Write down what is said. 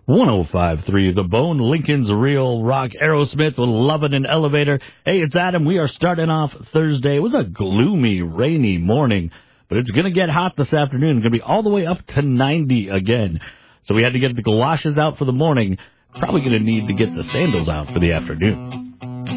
105.3 The Bone, Lincoln's Real Rock, Aerosmith with Love in an Elevator. Hey, it's Adam. We are starting off Thursday. It was a gloomy, rainy morning, but it's going to get hot this afternoon. It's going to be all the way up to 90 again. So we had to get the galoshes out for the morning. Probably going to need to get the sandals out for the afternoon.